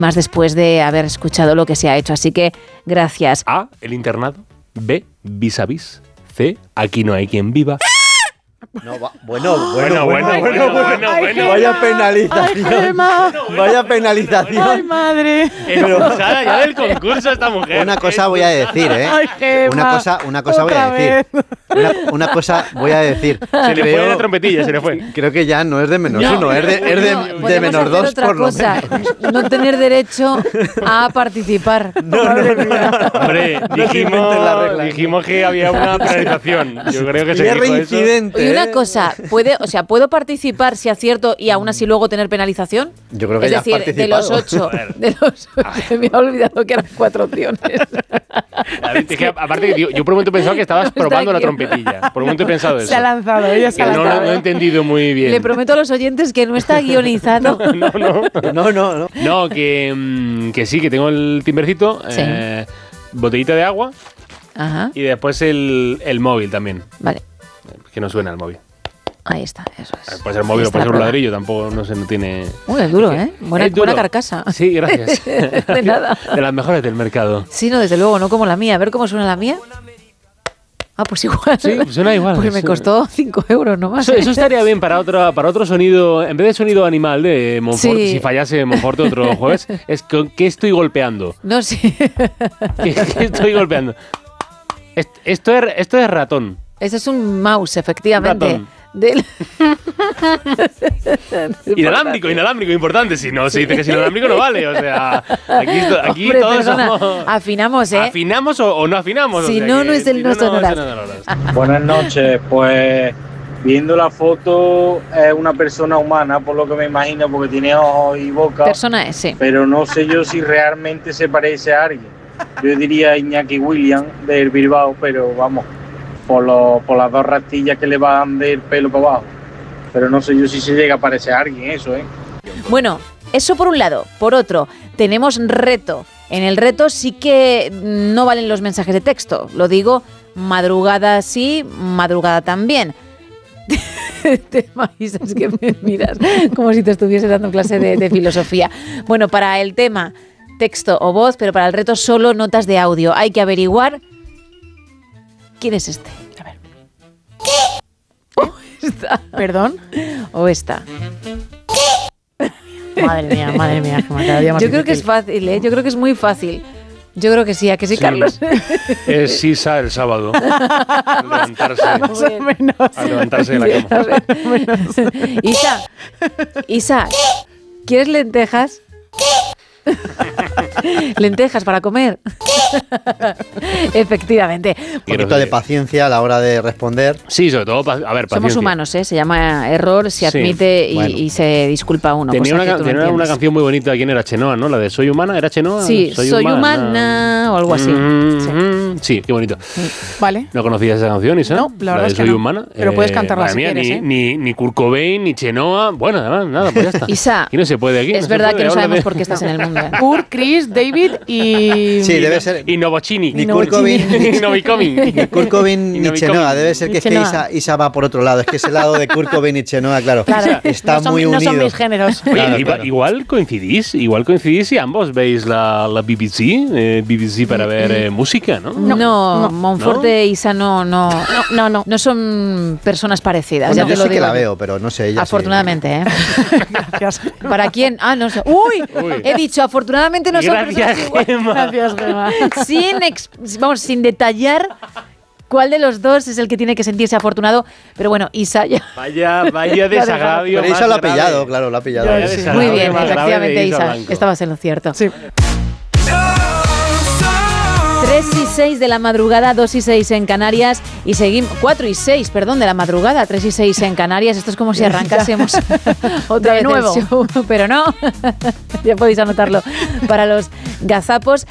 más después de haber escuchado lo que se ha hecho. Así que gracias. A, el internado. B, vis a vis. C, aquí no hay quien viva. No, bueno. Vaya penalización. Vaya penalización. Ay, madre. Expulsada ya del concurso esta mujer. Una cosa voy a decir, ¿eh? Ay, Gemma. Una cosa voy a decir. Una cosa voy a decir. Se le fue la trompetilla, se le fue. Creo que ya no es de -1, es de -2 por lo menos. No tener derecho a participar. Hombre, dijimos que había una penalización. Yo creo que se dijo reincidente. Y una cosa, ¿puedo participar si acierto y aún así luego tener penalización? Yo creo que es ya has decir, de los participado. 8, me había olvidado que eran 4 opciones. Es que, aparte, yo por un momento pensaba que estabas probando la trompetilla. Por un momento he pensado eso. Se ha lanzado, ella se ha lanzado. No he entendido muy bien. Le prometo a los oyentes que no está guionizado. No, que sí, que tengo el timbercito, Sí. botellita de agua. Ajá. Y después el móvil también. Vale, Que no suena el móvil. ahí está, eso es. Puede ser móvil o Está puede ser un probado. ladrillo, tampoco no tiene. Uy, es duro, ¿eh? Buena carcasa. Sí, gracias. De nada. De las mejores del mercado. Sí, no, desde luego, no como la mía. A ver cómo suena la mía. Ah, pues igual. Sí, suena igual. Porque me costó 5 euros nomás. Eso estaría bien para otro sonido, en vez de sonido animal de Monfort, Sí. si fallase Monfort otro jueves, es ¿qué estoy golpeando? No, sí. ¿Qué estoy golpeando? Esto es ratón. Ese es un mouse, efectivamente. Ratón. Del... Inalámbrico, importante. Si no se dice que es inalámbrico, no vale. O sea, aquí Hombre, todos perdona, somos. afinamos, ¿eh? ¿Afinamos o no afinamos? Si O sea, no, que no es el no sonoras. Buenas noches, pues viendo la foto es una persona humana, por lo que me imagino, porque tiene ojos y boca, Persona es, sí. pero no sé yo si realmente se parece a alguien. Yo diría Iñaki Williams del Bilbao, pero vamos, por las 2 rastillas que le van del pelo para abajo. Pero no sé yo si se llega a parecer a alguien eso, ¿eh? Bueno, eso por un lado. Por otro, tenemos reto. En el reto sí que no valen los mensajes de texto. Lo digo, madrugada sí, madrugada también. Tema, Isa, es que me miras como si te estuviese dando clase de filosofía. Bueno, para el tema texto o voz, pero para el reto solo notas de audio. Hay que averiguar quién es este. A ver. O esta. ¿Perdón? O esta. Madre mía, cada día más Yo creo que es difícil. fácil, ¿eh? Yo creo que es muy fácil. Yo creo que sí, ¿a que sí, Carlos? Es Isa el sábado. Más o menos. Al levantarse de la cama. A ver. Isa, ¿quieres lentejas? Lentejas para comer. Efectivamente. Un poquito de paciencia a la hora de responder. Sí, sobre todo, a ver, paciencia. Somos humanos, ¿eh? Se llama error, se Sí. admite y, Bueno. y se disculpa uno. Tenía cosa que tú no una entiendes. canción muy bonita. ¿Quién era? Chenoa, ¿no? La de Soy Humana. ¿Era Chenoa? Sí, soy humana o algo así. Sí, qué bonito. Vale. ¿No conocías esa canción, Isa? No, la verdad de es que Soy no. Humana. Pero puedes cantarla madre si mía, quieres, ¿eh? ni Kurt Cobain, ni Chenoa. Bueno, además, nada, pues ya está. Isa, Aquí no se puede. Aquí es no se verdad puede, que no habla sabemos de- por qué estás en el mundo. ¿eh? Kurt, Chris, David y... Sí, debe ser. Y Novochini. Ni Kurt Cobain, Ni Novicomin. ni Kurt Cobain Y ni Novicomin. Chenoa. Debe ser que es que Chenoa. Isa va por otro lado. Es que ese lado de Kurt Cobain y Chenoa, claro, Claro, está no son, muy no unido. son mis géneros. Oye, Claro, igual, claro. igual coincidís y ambos veis la BBC, BBC para ver música, ¿no? No, Monfort ¿No? e Isa no No. son personas parecidas. Bueno, ya te yo lo sí que digo la yo. veo, pero no sé ella. sí. Afortunadamente, ¿eh? Gracias. ¿Para quién? Ah, no sé. ¡Uy! Uy. He dicho, afortunadamente no son Gracias, personas iguales. Gemma. Gracias, Gemma. Sin detallar cuál de los dos es el que tiene que sentirse afortunado. Pero bueno, Isa ya. Vaya desagravio. Pero Isa más lo ha grave. pillado, claro, lo ha pillado. Vaya Sí. desagravio Muy bien, más grave efectivamente, de Isa. Blanco. Estabas en lo cierto. Sí. 3 y 6 de la madrugada, 2 y 6 en Canarias y seguimos 4 y 6, perdón, de la madrugada, 3 y 6 en Canarias. Esto es como si arrancásemos otra De vez nuevo. el show, pero no. Ya podéis anotarlo para los gazapos.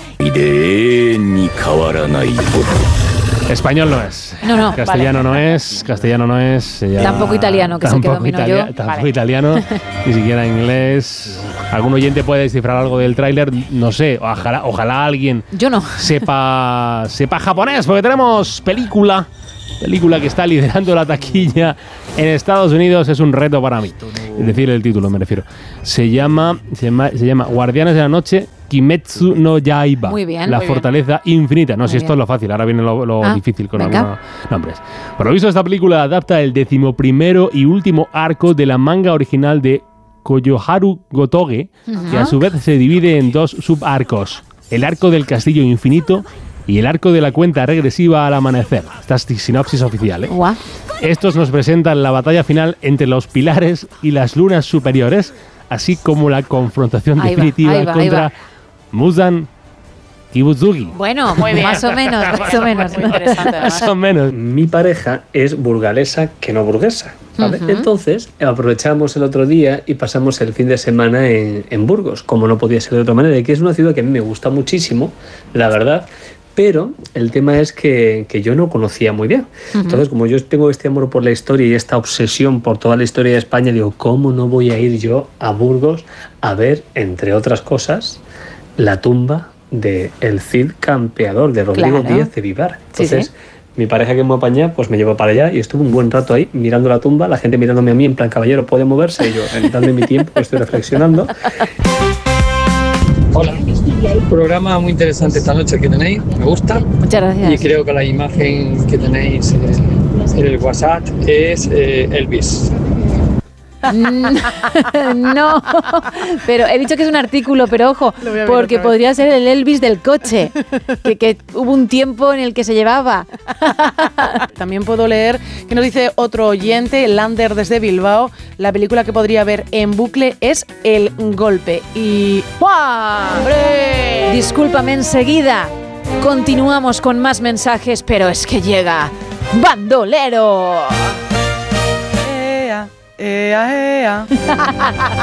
Español no es. No, Castellano no es. Castellano no es. Ya- Tampoco italiano, que es el que tampoco domino yo. Tampoco Vale. italiano, ni siquiera inglés. ¿Algún oyente puede descifrar algo del tráiler? No sé, ojalá alguien Yo no. sepa japonés, porque tenemos película película que está liderando la taquilla en Estados Unidos, es un reto para mí. Es decir, el título me refiero. Se llama Guardianes de la Noche, Kimetsu no Yaiba. Muy bien. La muy fortaleza infinita. No, Muy si esto bien. es lo fácil, ahora viene lo difícil con venga. algunos nombres. Por lo visto, esta película adapta el 11º y último arco de la manga original de Koyoharu Gotoge, que a su vez se divide en dos subarcos: el arco del castillo infinito y el arco de la cuenta regresiva al amanecer. Esta es sinopsis oficial, ¿eh? Guau. Estos nos presentan la batalla final entre los pilares y las lunas superiores, así como la confrontación Ahí va, definitiva ahí va. contra Muzan Kibutsugi. Bueno, Muy bien. más o menos, más o menos. Muy interesante, además. Más o menos. Mi pareja es burgalesa que no burguesa, ¿vale? Ujú. Entonces aprovechamos el otro día y pasamos el fin de semana en Burgos, como no podía ser de otra manera, y que es una ciudad que a mí me gusta muchísimo, la verdad, pero el tema es que yo no conocía muy bien. Entonces, como yo tengo este amor por la historia y esta obsesión por toda la historia de España, digo, ¿cómo no voy a ir yo a Burgos a ver, entre otras cosas, la tumba de el Cid Campeador, de Rodrigo Claro. Díaz de Vivar? Sí, Entonces, sí. mi pareja que me apaña, pues me llevó para allá y estuve un buen rato ahí mirando la tumba, la gente mirándome a mí en plan, caballero, ¿puede moverse? Y yo, dando mi tiempo, estoy reflexionando. Hola, programa muy interesante esta noche que tenéis, me gusta Muchas y gracias. creo que la imagen que tenéis en el WhatsApp es Elvis. No, pero he dicho que es un artículo, pero ojo, Lo voy a ver porque otra vez. podría ser el Elvis del coche, que hubo un tiempo en el que se llevaba. También puedo leer que nos dice otro oyente, Lander desde Bilbao, la película que podría ver en bucle es El Golpe. Y... ¡Guau! ¡Hombre! Discúlpame enseguida. Continuamos con más mensajes, pero es que llega Bandolero. Ea, ea, ea.